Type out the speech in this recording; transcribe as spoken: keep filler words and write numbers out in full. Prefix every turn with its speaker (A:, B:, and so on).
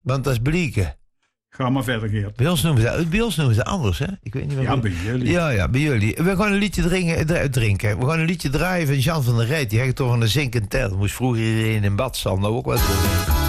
A: Want dat is blieken.
B: Ga maar verder, Geert.
A: Bij ons noemen ze, bij ons noemen ze anders, hè? Ik weet niet meer.
B: Ja, bij jullie.
A: Ja, ja, bij jullie. We gaan een liedje drinken, drinken. We gaan een liedje draaien van Jan van der Rijt. Die heeft toch een zinkend tel. Moest vroeger iedereen in bad staan. Nou ook wat.